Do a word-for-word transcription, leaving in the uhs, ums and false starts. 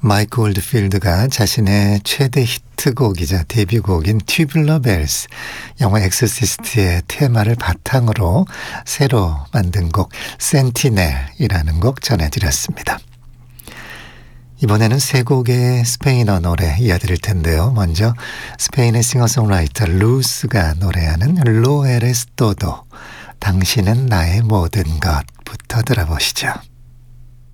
마이크 올드필드가 자신의 최대 히트곡이자 데뷔곡인 튜뷸러 벨스, 영화 엑소시스트의 테마를 바탕으로 새로 만든 곡 센티넬이라는 곡 전해드렸습니다. 이번에는 세 곡의 스페인어 노래 이어드릴 텐데요. 먼저 스페인의 싱어송라이터 루스가 노래하는 로 에레스 또도, 당신은 나의 모든 것부터 들어보시죠.